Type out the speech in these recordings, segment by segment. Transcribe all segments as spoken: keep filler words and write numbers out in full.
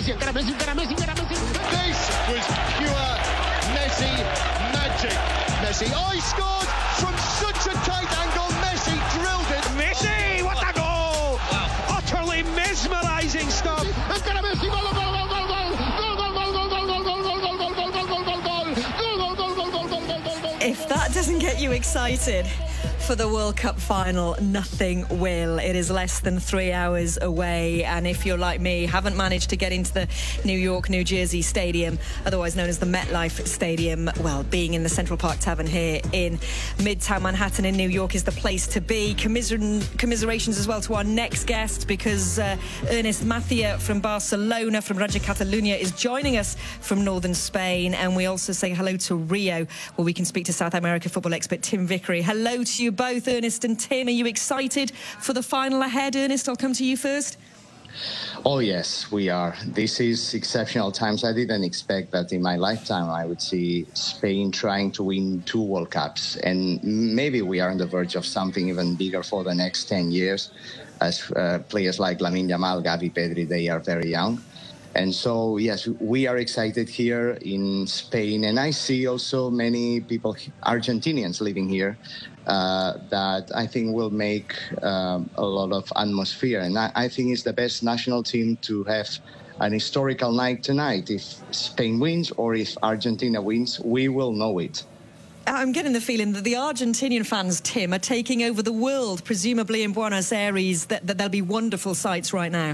Messi, encara Messi, encara Messi, encara Messi. This was pure Messi magic. Messi, oh, he scored from such a tight angle. Messi drilled it. Messi, what a goal! Wow. Utterly mesmerising stuff. Encara Messi, gol, gol, gol, gol, gol. Gol, gol, gol, gol, gol, gol, gol, gol, gol, gol, gol, gol, gol, gol. Gol, gol, gol, gol, gol, gol, gol, gol. If that doesn't get you excited for the World Cup final, nothing will. It is less than three hours away, and if you're like me, haven't managed to get into the New York, New Jersey Stadium, otherwise known as the MetLife Stadium, well, being in the Central Park Tavern here in Midtown Manhattan in New York is the place to be. Commiser- commiserations as well to our next guest, because uh, Ernest Mathia from Barcelona, from Raja Catalunya, is joining us from northern Spain, and we also say hello to Rio, where we can speak to South America football expert Tim Vickery. Hello to you both, Ernest and Tim. Are you excited for the final ahead? Ernest, I'll come to you first. Oh, yes, we are. This is exceptional times. I didn't expect that in my lifetime I would see Spain trying to win two World Cups. And maybe we are on the verge of something even bigger for the next ten years, as uh, players like Lamine Yamal, Gavi, Pedri, they are very young. And so, yes, we are excited here in Spain. And I see also many people, Argentinians living here, uh, that I think will make um, a lot of atmosphere. And I, I think it's the best national team to have an historical night tonight. If Spain wins or if Argentina wins, we will know it. I'm getting the feeling that the Argentinian fans, Tim, are taking over the world, presumably in Buenos Aires, that, that there'll be wonderful sights right now.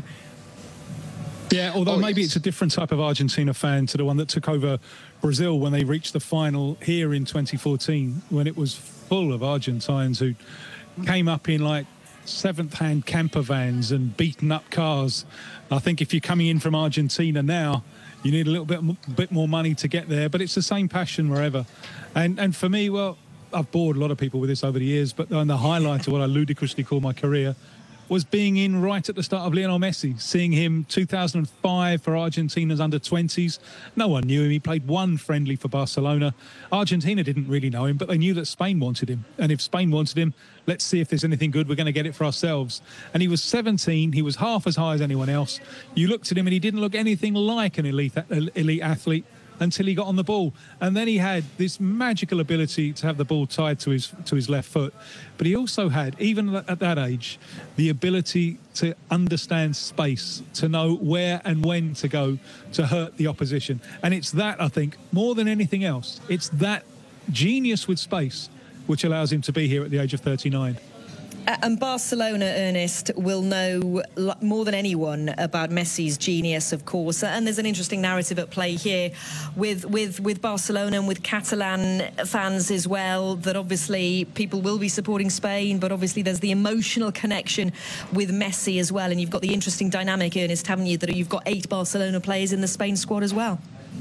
Yeah, although oh, maybe yes. it's a different type of Argentina fan to the one that took over Brazil when they reached the final here in twenty fourteen, when it was full of Argentines who came up in like seventh-hand camper vans and beaten up cars. I think if you're coming in from Argentina now, you need a little bit, bit more money to get there, but it's the same passion wherever. And, and for me, well, I've bored a lot of people with this over the years, but on the highlight of what I ludicrously call my career was being in right at the start of Lionel Messi, seeing him two thousand five for Argentina's under twenties. No one knew him. He played one friendly for Barcelona. Argentina didn't really know him, but they knew that Spain wanted him. And if Spain wanted him, let's see if there's anything good. We're going to get it for ourselves. And he was seventeen. He was half as high as anyone else. You looked at him and he didn't look anything like an elite, elite athlete until he got on the ball. And then he had this magical ability to have the ball tied to his to his left foot. But he also had, even at that age, the ability to understand space, to know where and when to go to hurt the opposition. And it's that, I think, more than anything else, it's that genius with space which allows him to be here at the age of thirty-nine. And Barcelona, Ernest, will know more than anyone about Messi's genius, of course. And there's an interesting narrative at play here with, with, with Barcelona and with Catalan fans as well, that obviously people will be supporting Spain, but obviously there's the emotional connection with Messi as well. And you've got the interesting dynamic, Ernest, haven't you, that you've got eight Barcelona players in the Spain squad as well?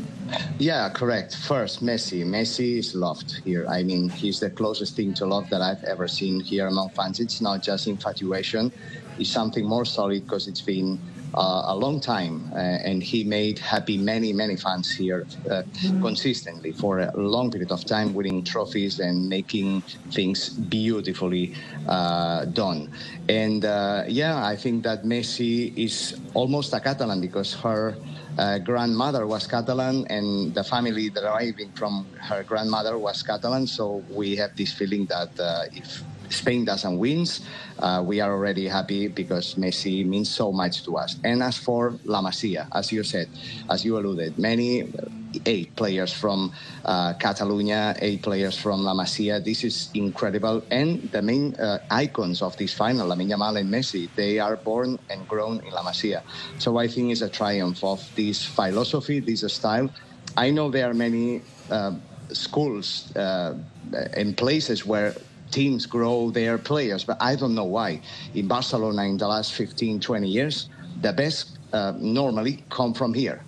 Yeah, correct. First, Messi. Messi is loved here. I mean, he's the closest thing to love that I've ever seen here among fans. It's not just infatuation. It's something more solid because it's been uh, a long time. Uh, and he made happy many, many fans here uh, mm. consistently for a long period of time, winning trophies and making things beautifully uh, done. And, uh, yeah, I think that Messi is almost a Catalan because her Uh, grandmother was Catalan and the family deriving from her grandmother was Catalan. So we have this feeling that uh, if Spain doesn't win, uh, we are already happy because Messi means so much to us. And as for La Masia, as you said, as you alluded, many, eight players from uh, Catalonia, eight players from La Masia. This is incredible. And the main uh, icons of this final, Lamine Yamal and Messi, they are born and grown in La Masia. So I think it's a triumph of this philosophy, this style. I know there are many uh, schools uh, and places where teams grow their players, but I don't know why. In Barcelona in the last fifteen, twenty years, the best uh, normally come from here.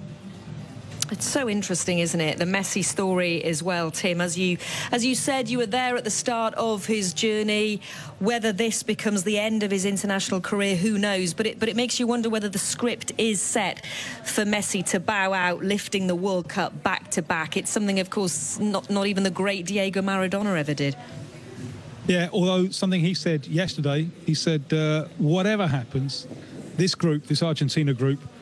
It's so interesting, isn't it? The Messi story as well, Tim. As you, as you said, you were there at the start of his journey. Whether this becomes the end of his international career, who knows? But it, but it makes you wonder whether the script is set for Messi to bow out, lifting the World Cup back to back. It's something, of course, not, not even the great Diego Maradona ever did. Yeah, although something he said yesterday, he said, uh, whatever happens, this group, this Argentina group,